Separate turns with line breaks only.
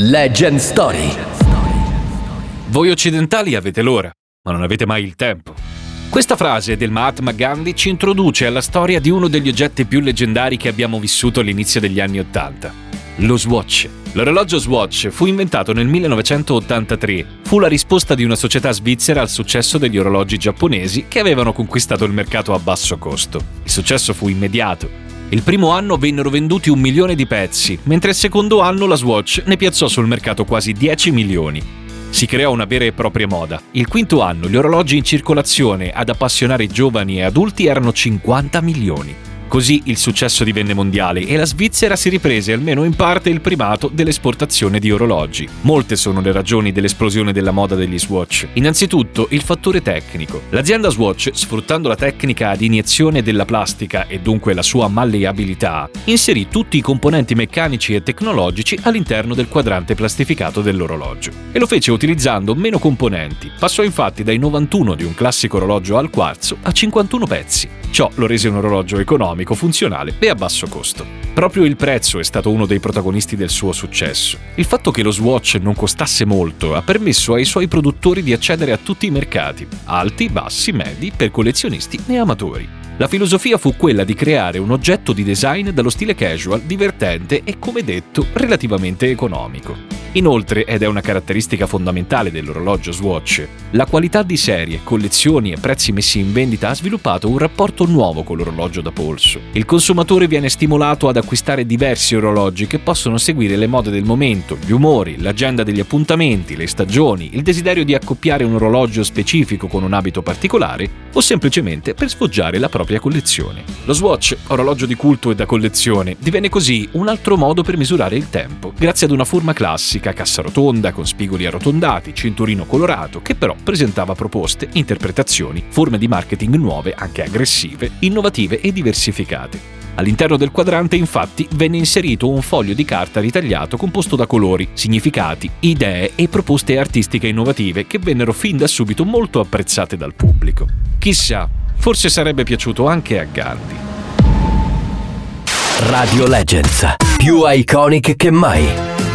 Legend Story.
Voi occidentali avete l'ora, ma non avete mai il tempo. Questa frase del Mahatma Gandhi ci introduce alla storia di uno degli oggetti più leggendari che abbiamo vissuto all'inizio degli anni '80, lo Swatch. L'orologio Swatch fu inventato nel 1983. Fu la risposta di una società svizzera al successo degli orologi giapponesi che avevano conquistato il mercato a basso costo. Il successo fu immediato. Il primo anno vennero venduti 1 milione di pezzi, mentre il secondo anno la Swatch ne piazzò sul mercato quasi 10 milioni. Si creò una vera e propria moda. Il quinto anno gli orologi in circolazione ad appassionare giovani e adulti erano 50 milioni. Così il successo divenne mondiale e la Svizzera si riprese almeno in parte il primato dell'esportazione di orologi. Molte sono le ragioni dell'esplosione della moda degli Swatch. Innanzitutto il fattore tecnico. L'azienda Swatch, sfruttando la tecnica ad iniezione della plastica e dunque la sua malleabilità, inserì tutti i componenti meccanici e tecnologici all'interno del quadrante plastificato dell'orologio. E lo fece utilizzando meno componenti. Passò infatti dai 91 di un classico orologio al quarzo a 51 pezzi. Ciò lo rese un orologio economico, funzionale e a basso costo. Proprio il prezzo è stato uno dei protagonisti del suo successo. Il fatto che lo Swatch non costasse molto ha permesso ai suoi produttori di accedere a tutti i mercati, alti, bassi, medi, per collezionisti e amatori. La filosofia fu quella di creare un oggetto di design dallo stile casual, divertente e, come detto, relativamente economico. Inoltre, ed è una caratteristica fondamentale dell'orologio Swatch, la qualità di serie, collezioni e prezzi messi in vendita ha sviluppato un rapporto nuovo con l'orologio da polso. Il consumatore viene stimolato ad acquistare diversi orologi che possono seguire le mode del momento, gli umori, l'agenda degli appuntamenti, le stagioni, il desiderio di accoppiare un orologio specifico con un abito particolare o semplicemente per sfoggiare la propria collezione. Lo Swatch, orologio di culto e da collezione, divenne così un altro modo per misurare il tempo, grazie ad una forma classica, cassa rotonda con spigoli arrotondati, cinturino colorato, che però presentava proposte, interpretazioni, forme di marketing nuove, anche aggressive, innovative e diversificate. All'interno del quadrante, infatti, venne inserito un foglio di carta ritagliato composto da colori, significati, idee e proposte artistiche innovative che vennero fin da subito molto apprezzate dal pubblico. Chissà, forse sarebbe piaciuto anche a Gandhi.
Radio Legends, più iconic che mai.